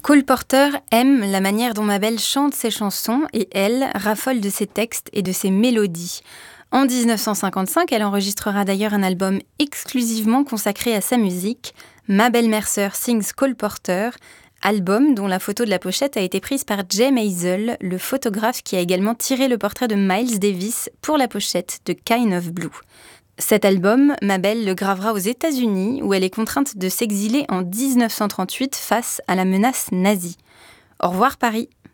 Cole Porter aime la manière dont Mabel chante ses chansons et elle raffole de ses textes et de ses mélodies. En 1955, elle enregistrera d'ailleurs un album exclusivement consacré à sa musique, Mabel Mercer Sings Cole Porter, album dont la photo de la pochette a été prise par Jay Maisel, le photographe qui a également tiré le portrait de Miles Davis pour la pochette de Kind of Blue. Cet album, Mabel le gravera aux États-Unis, où elle est contrainte de s'exiler en 1938 face à la menace nazie. Au revoir Paris!